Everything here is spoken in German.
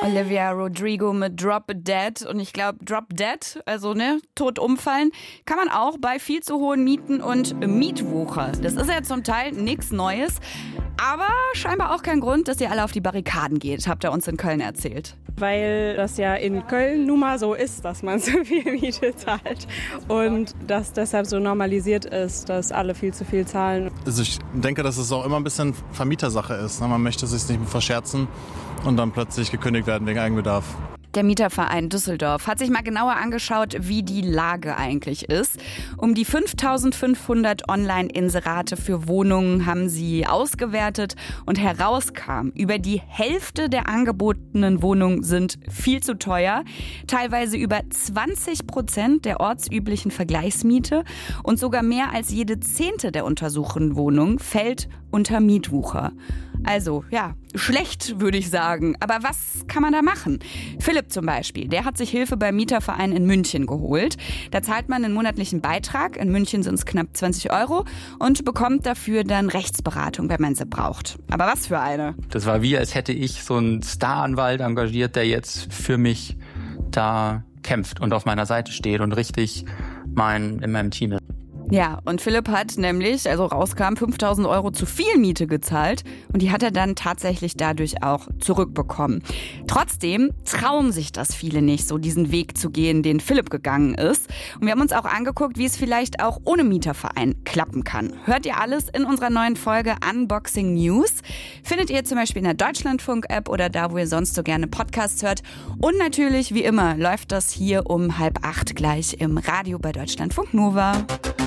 Olivia Rodrigo mit Drop Dead. Und ich glaube, Drop Dead, also tot umfallen, kann man auch bei viel zu hohen Mieten und Mietwucher. Das ist ja zum Teil nichts Neues, aber scheinbar auch kein Grund, dass ihr alle auf die Barrikaden geht, habt ihr uns in Köln erzählt. Weil das ja in Köln nun mal so ist, dass man so viel Miete zahlt und das deshalb so normalisiert ist, dass alle viel zu viel zahlen. Also ich denke, dass es auch immer ein bisschen Vermietersache ist. Man möchte sich nicht verscherzen und dann plötzlich gekündigt werden wegen Eigenbedarf. Der Mieterverein Düsseldorf hat sich mal genauer angeschaut, wie die Lage eigentlich ist. Um die 5.500 Online-Inserate für Wohnungen haben sie ausgewertet und herauskam, über die Hälfte der angebotenen Wohnungen sind viel zu teuer, teilweise über 20% der ortsüblichen Vergleichsmiete und sogar mehr als jede 10. der untersuchten Wohnungen fällt unter Mietwucher. Also, ja, schlecht, würde ich sagen. Aber was kann man da machen? Philipp zum Beispiel, der hat sich Hilfe beim Mieterverein in München geholt. Da zahlt man einen monatlichen Beitrag, in München sind es knapp 20 € und bekommt dafür dann Rechtsberatung, wenn man sie braucht. Aber was für eine? Das war wie, als hätte ich so einen Staranwalt engagiert, der jetzt für mich da kämpft und auf meiner Seite steht und richtig in meinem Team ist. Ja, und Philipp hat nämlich, also rauskam, 5.000 € zu viel Miete gezahlt und die hat er dann tatsächlich dadurch auch zurückbekommen. Trotzdem trauen sich das viele nicht, so diesen Weg zu gehen, den Philipp gegangen ist. Und wir haben uns auch angeguckt, wie es vielleicht auch ohne Mieterverein klappen kann. Hört ihr alles in unserer neuen Folge Unboxing News. Findet ihr zum Beispiel in der Deutschlandfunk-App oder da, wo ihr sonst so gerne Podcasts hört. Und natürlich, wie immer, läuft das hier um 7:30 gleich im Radio bei Deutschlandfunk Nova.